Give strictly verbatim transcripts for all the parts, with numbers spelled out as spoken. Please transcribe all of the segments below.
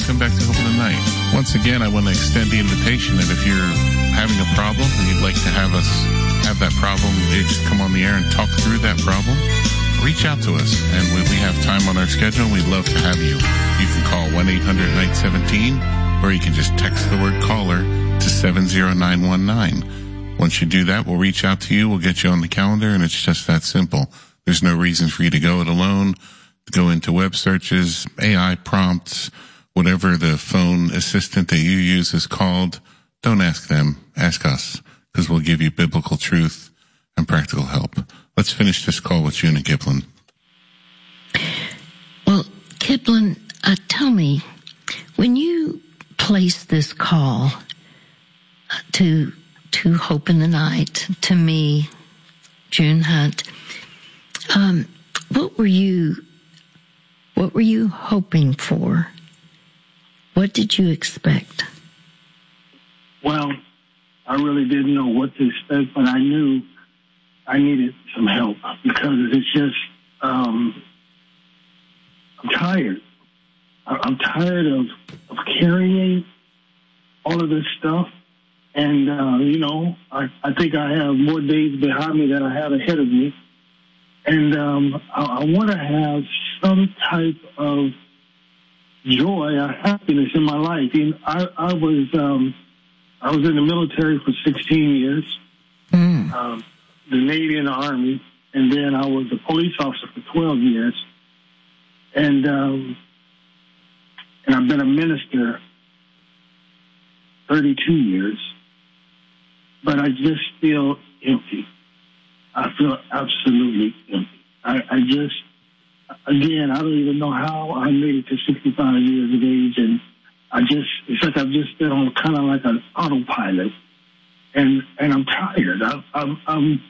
welcome back to Hope in the Night. Once again, I want to extend the invitation that if you're having a problem and you'd like to have us have that problem, you just come on the air and talk through that problem, reach out to us. And when we have time on our schedule, we'd love to have you. You can call one eight hundred night one seven, or you can just text the word caller to seven zero nine one nine. Once you do that, we'll reach out to you. We'll get you on the calendar, and it's just that simple. There's no reason for you to go it alone. Go into web searches, A I prompts, whatever the phone assistant that you use is called. Don't ask them. Ask us, because we'll give you biblical truth and practical help. Let's finish this call with June and Kipling. Well, Kipling, uh, tell me, when you place this call to to Hope in the Night, to me, June Hunt, um, what were you what were you hoping for? What did you expect? Well, I really didn't know what to expect, but I knew I needed some help because it's just, um, I'm tired. I'm tired of, of carrying all of this stuff. And, uh, you know, I, I think I have more days behind me than I have ahead of me. And um, I, I want to have some type of joy or happiness in my life. And I, I was um, I was in the military for sixteen years, mm. um, the Navy and the Army, and then I was a police officer for twelve years. And um, and I've been a minister thirty-two years. But I just feel empty. I feel absolutely empty. I, I just, again, I don't even know how I made it to sixty-five years of age, and I just, it's like I've just been on kind of like an autopilot, and and I'm tired. I, I'm, I'm,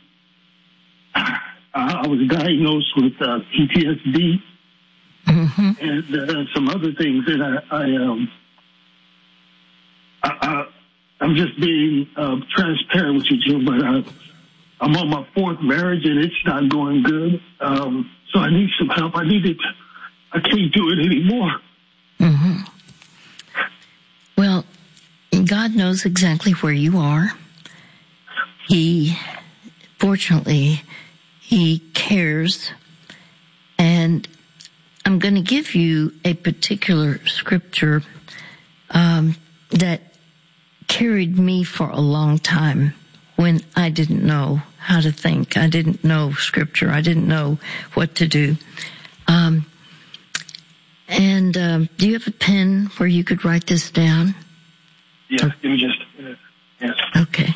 I was diagnosed with uh, P T S D mm-hmm. and uh, some other things that I, I um, I, I I'm just being uh, transparent with you, Jim, but uh, I'm on my fourth marriage, and it's not going good. Um, so I need some help. I need it. I can't do it anymore. Mm-hmm. Well, God knows exactly where you are. He, fortunately, He cares. And I'm going to give you a particular scripture um, that carried me for a long time when I didn't know how to think. I didn't know scripture. I didn't know what to do. Um, and um, do you have a pen where you could write this down? Yes, oh. Give me just a minute. Yes. Okay.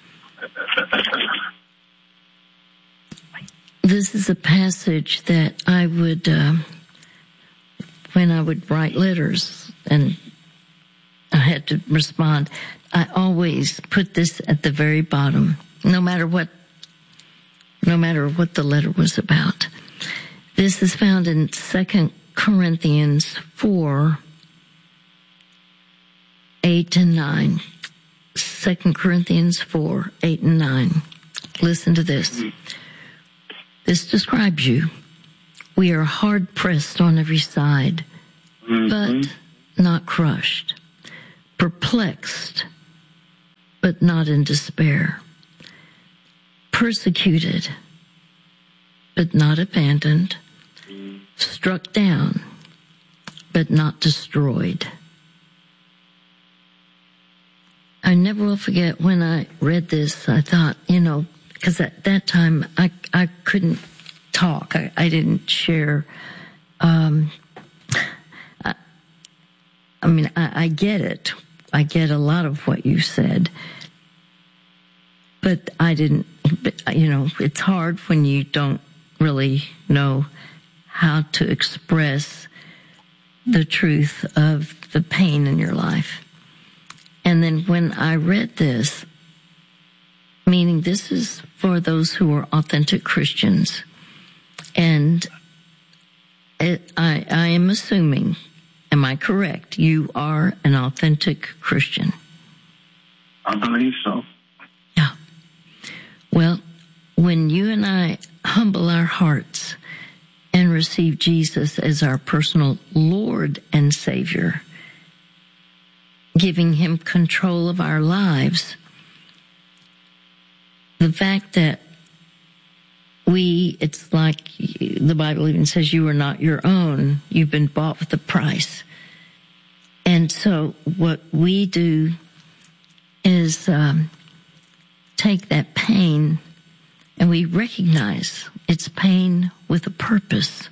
This is a passage that I would, uh, when I would write letters and I had to respond, I always put this at the very bottom, no matter what, no matter what the letter was about. This is found in Second Corinthians four, eight and nine. Second Corinthians four, eight and nine. Listen to this. This describes you. We are hard pressed on every side, mm-hmm. but not crushed. Perplexed, but not in despair. Persecuted, but not abandoned. Struck down, but not destroyed. I never will forget when I read this, I thought, you know, because at that time I I couldn't talk. I, I didn't share. Um, I, I mean, I, I get it. I get a lot of what you said, but I didn't, you know, it's hard when you don't really know how to express the truth of the pain in your life. And then when I read this, meaning this is for those who are authentic Christians, and it, I, I am assuming, am I correct? You are an authentic Christian. I believe so. Yeah. Well, when you and I humble our hearts and receive Jesus as our personal Lord and Savior, giving him control of our lives. The fact that we, it's like the Bible even says, you are not your own. You've been bought with a price. And so what we do is um, take that pain and we recognize it's pain with a purpose.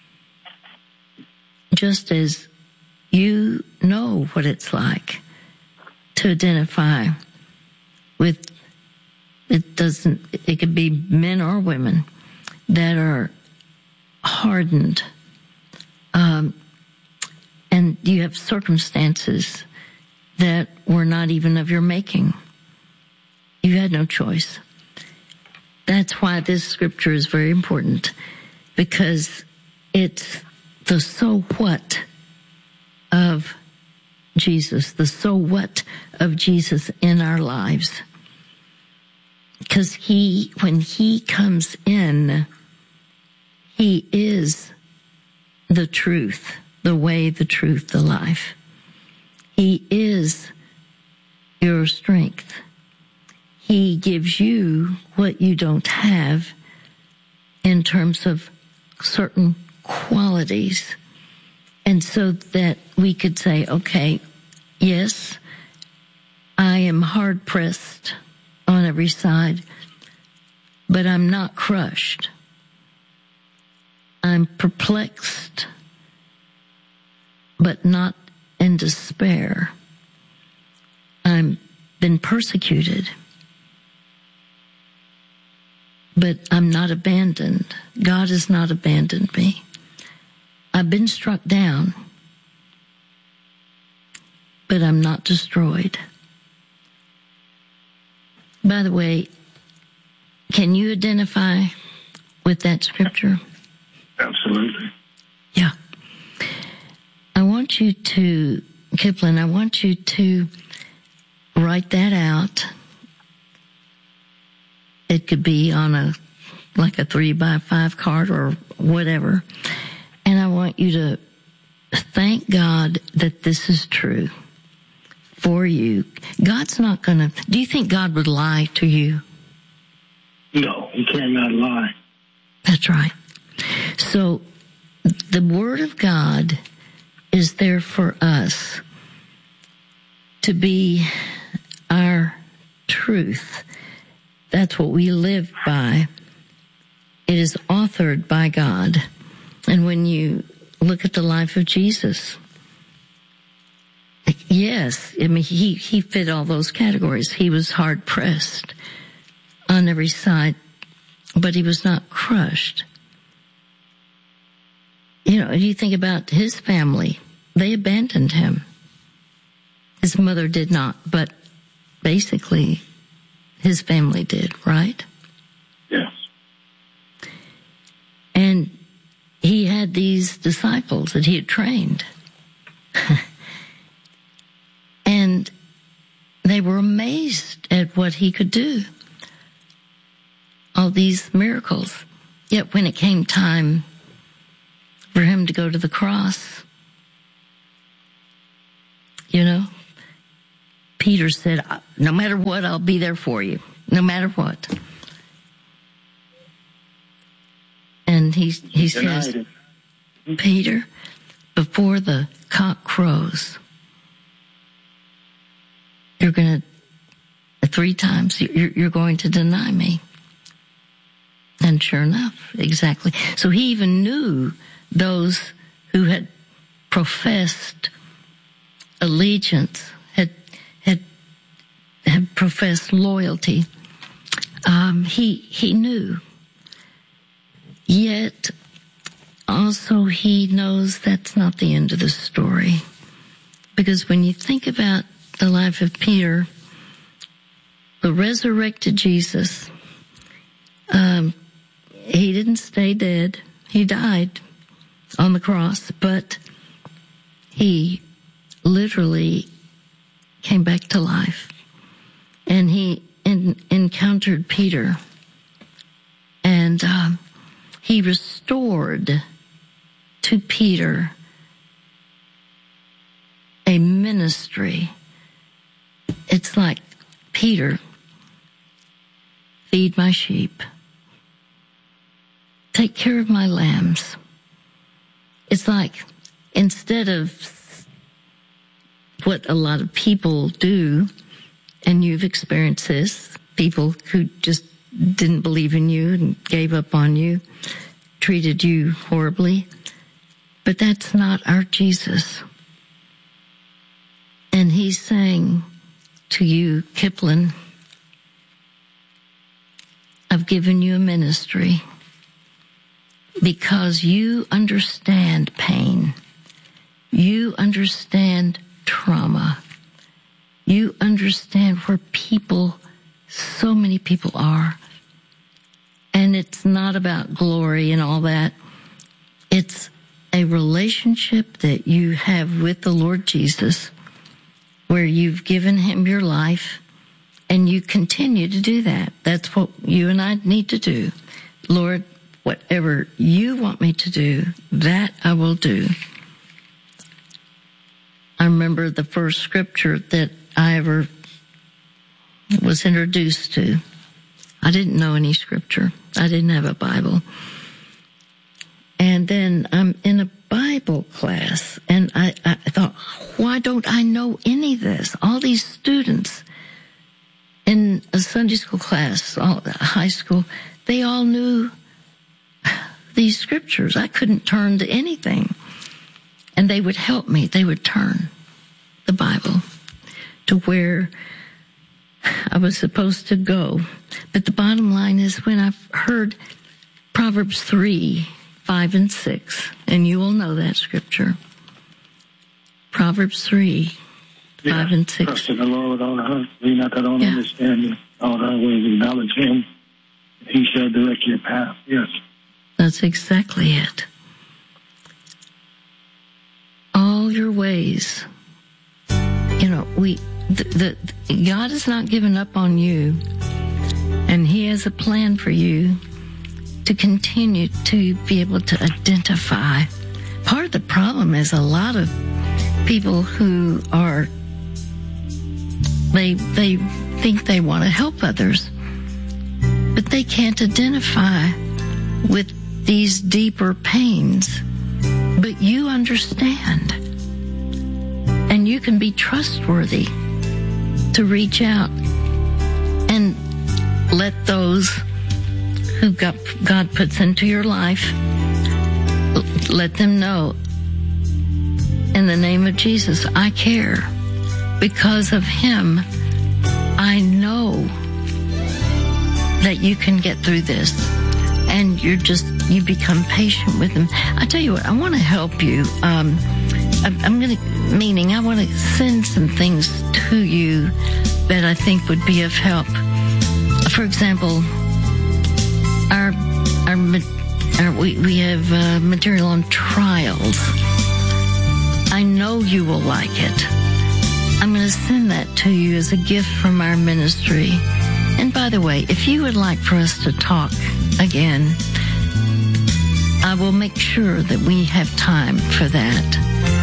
Just as you know what it's like to identify with, it doesn't, it could be men or women that are hardened, um, and you have circumstances that were not even of your making. You had no choice. That's why this scripture is very important, because it's the so what of Jesus, the so what of Jesus in our lives. Because he, when he comes in, he is the truth, the way, the truth, the life. He is your strength. He gives you what you don't have in terms of certain qualities. And so that we could say, okay, yes, I am hard pressed on every side, but I'm not crushed. I'm perplexed, but not in despair. I'm been persecuted, but I'm not abandoned. God has not abandoned me. I've been struck down, but I'm not destroyed. By the way, can you identify with that scripture? Absolutely. Yeah. I want you to, Kipling, I want you to write that out. It could be on a, like a three by five card or whatever. And I want you to thank God that this is true for you. God's not going to, do you think God would lie to you? No, he cannot lie. That's right. So the Word of God is there for us to be our truth. That's what we live by. It is authored by God. And when you look at the life of Jesus, yes, I mean, he, he fit all those categories. He was hard pressed on every side, but he was not crushed. You know, if you think about his family, they abandoned him. His mother did not, but basically his family did, right? Yes. And he had these disciples that he had trained. And they were amazed at what he could do. All these miracles. Yet when it came time for him to go to the cross, you know, Peter said, no matter what, I'll be there for you. No matter what. And he, he says, Peter, before the cock crows, you're going to, three times, you're, you're going to deny me. And sure enough, exactly. So he even knew those who had professed allegiance, had had had professed loyalty. Um, he he knew. Yet also he knows that's not the end of the story. Because when you think about the life of Peter, the resurrected Jesus, um, he didn't stay dead. He died on the cross, but he literally came back to life. And he in, encountered Peter, and um, he restored to Peter a ministry it's like, Peter, feed my sheep. Take care of my lambs. It's like, instead of what a lot of people do, and you've experienced this, people who just didn't believe in you and gave up on you, treated you horribly. But that's not our Jesus. And he's saying to you, Kipling, I've given you a ministry because you understand pain. You understand trauma. You understand where people, so many people are. And it's not about glory and all that. It's a relationship that you have with the Lord Jesus, where you've given him your life, and you continue to do that. That's what you and I need to do. Lord, whatever you want me to do, that I will do. I remember the first scripture that I ever was introduced to. I didn't know any scripture. I didn't have a Bible. And then I'm in a Bible class, and I, I thought, why don't I know any of this? All these students in a Sunday school class, all, high school, they all knew these scriptures. I couldn't turn to anything. And they would help me. They would turn the Bible to where I was supposed to go. But the bottom line is, when I've heard Proverbs three, five, and six, and you will know that scripture. Proverbs three, yeah, five, and six. Trust in the Lord with all our heart. Lean not that own Yeah. understanding. All our ways acknowledge him. He shall direct your path. Yes. That's exactly it. All your ways. You know, we, the, the, God has not given up on you, and he has a plan for you to continue to be able to identify. Part of the problem is a lot of people who are, they, they think they want to help others, but they can't identify with these deeper pains. But you understand, and you can be trustworthy to reach out and let those who God, God puts into your life, let them know, in the name of Jesus, I care. Because of him, I know that you can get through this. And you're just, you become patient with him. I tell you what, I want to help you. Um, I, I'm going to, meaning I want to send some things to you that I think would be of help. For example, our, our, our we, we have uh, material on trials. I know you will like it. I'm going to send that to you as a gift from our ministry. And by the way, if you would like for us to talk again, I will make sure that we have time for that.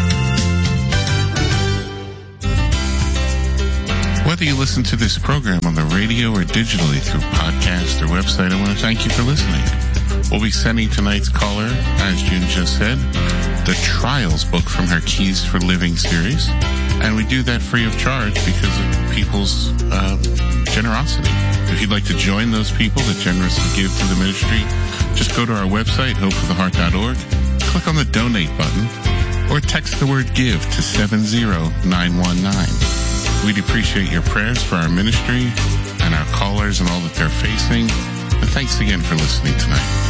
Whether you listen to this program on the radio or digitally through podcast or website, I want to thank you for listening. We'll be sending tonight's caller, as June just said, the Trials book from her Keys for Living series. And we do that free of charge because of people's uh, generosity. If you'd like to join those people that generously give to the ministry, just go to our website, hope for the heart dot org, click on the donate button, or text the word give to seven zero nine one nine. We'd appreciate your prayers for our ministry and our callers and all that they're facing. And thanks again for listening tonight.